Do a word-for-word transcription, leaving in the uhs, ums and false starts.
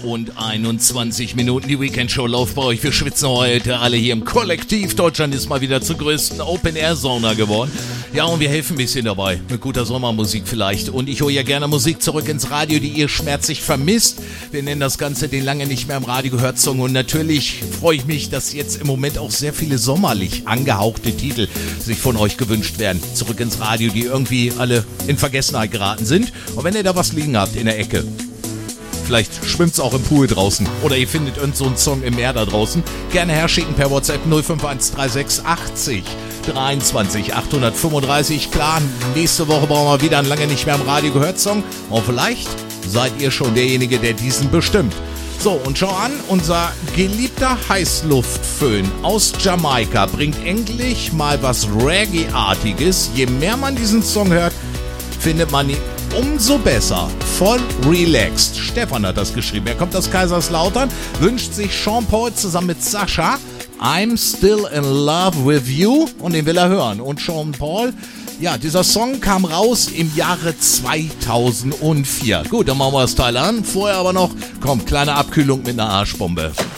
und einundzwanzig Minuten. Die Weekend-Show läuft bei euch. Wir schwitzen heute alle hier im Kollektiv. Deutschland ist mal wieder zur größten Open-Air-Sauna geworden. Ja, und wir helfen ein bisschen dabei. Mit guter Sommermusik vielleicht. Und ich hole ja gerne Musik zurück ins Radio, die ihr schmerzlich vermisst. Wir nennen das Ganze den lange nicht mehr im Radio gehört Song. Und natürlich freue ich mich, dass jetzt im Moment auch sehr viele sommerlich angehauchte Titel sich von euch gewünscht werden. Zurück ins Radio, die irgendwie alle in Vergessenheit geraten sind. Und wenn ihr da was liegen habt in der Ecke, vielleicht schwimmt es auch im Pool draußen oder ihr findet irgend so einen Song im Meer da draußen, gerne herschicken per WhatsApp null fünf eins drei sechs achtzig dreiundzwanzig achthundertfünfunddreißig. Klar, nächste Woche brauchen wir wieder einen lange nicht mehr im Radio gehört Song. Und vielleicht seid ihr schon derjenige, der diesen bestimmt. So, und schau an, unser geliebter Heißluftföhn aus Jamaika bringt endlich mal was Reggae-artiges. Je mehr man diesen Song hört, findet man ihn umso besser. Voll relaxed. Stefan hat das geschrieben. Er kommt aus Kaiserslautern, wünscht sich Sean Paul zusammen mit Sascha I'm Still in Love with You und den will er hören. Und Sean Paul, ja, dieser Song kam raus im Jahre zweitausendvier. Gut, dann machen wir das Teil an. Vorher aber noch, komm, kleine Abkühlung mit einer Arschbombe.